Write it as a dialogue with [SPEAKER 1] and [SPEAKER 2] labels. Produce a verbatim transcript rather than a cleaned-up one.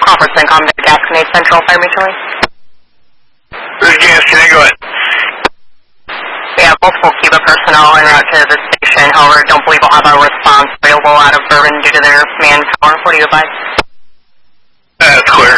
[SPEAKER 1] Conference and come to Gasconade Central Fire Mutually.
[SPEAKER 2] This is Gasconade, go ahead.
[SPEAKER 1] We have multiple Cuba personnel en route to the station. However, don't believe we'll have a response available out of Bourbon due to their manpower. What do you advise?
[SPEAKER 2] That's clear.